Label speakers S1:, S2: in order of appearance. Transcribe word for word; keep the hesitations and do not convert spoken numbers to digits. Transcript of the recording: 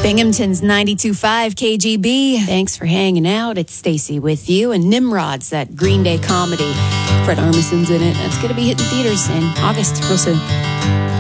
S1: Binghamton's ninety-two point five K G B. Thanks for hanging out. It's Stacy with you. And Nimrod's that Green Day comedy. Fred Armisen's in it. That's going to be hitting theaters in August, real soon.